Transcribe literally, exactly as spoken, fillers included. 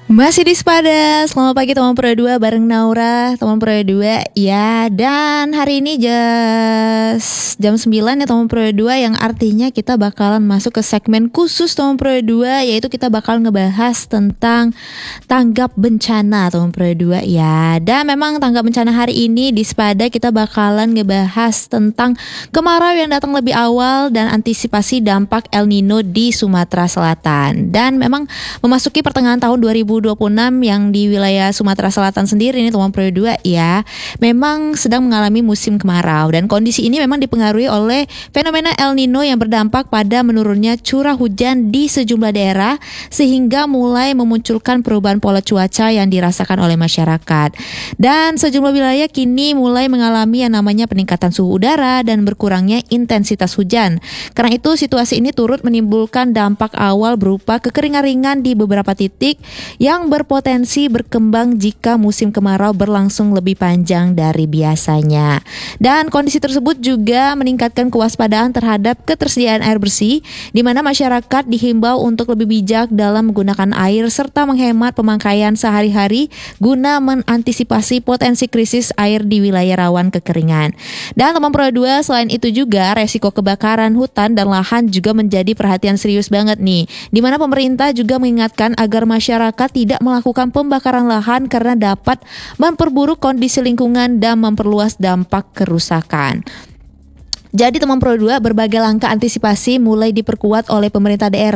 Masih di Sepada, selamat pagi teman Pro dua bareng Naura, teman Pro dua. Ya, dan hari ini just jam sembilan ya teman Pro dua, yang artinya kita bakalan masuk ke segmen khusus teman Pro dua, yaitu kita bakal ngebahas tentang tanggap bencana teman Pro dua. Ya, dan memang tanggap bencana hari ini di Sepada kita bakalan ngebahas tentang kemarau yang datang lebih awal dan antisipasi dampak El Nino di Sumatera Selatan. Dan memang memasuki pertengahan tahun dua ribu dua puluh enam yang di wilayah Sumatera Selatan sendiri nih teman Pro dua ya, memang sedang mengalami musim kemarau, dan kondisi ini memang dipengaruhi oleh fenomena El Nino yang berdampak pada menurunnya curah hujan di sejumlah daerah, sehingga mulai memunculkan perubahan pola cuaca yang dirasakan oleh masyarakat. Dan sejumlah wilayah kini mulai mengalami yang namanya peningkatan suhu udara dan berkurangnya intensitas hujan. Karena itu situasi ini turut menimbulkan dampak awal berupa kekeringan ringan di beberapa titik yang berpotensi berkembang jika musim kemarau berlangsung lebih panjang dari biasanya. Dan kondisi tersebut juga meningkatkan kewaspadaan terhadap ketersediaan air bersih, di mana masyarakat dihimbau untuk lebih bijak dalam menggunakan air serta menghemat pemakaian sehari-hari guna mengantisipasi potensi krisis air di wilayah rawan kekeringan. Dan teman Pro dua, selain itu juga resiko kebakaran hutan dan lahan juga menjadi perhatian serius banget nih, di mana pemerintah juga mengingatkan agar masyarakat tidak melakukan pembakaran lahan karena dapat memperburuk kondisi lingkungan dan memperluas dampak kerusakan. Jadi teman Pro dua, berbagai langkah antisipasi mulai diperkuat oleh pemerintah daerah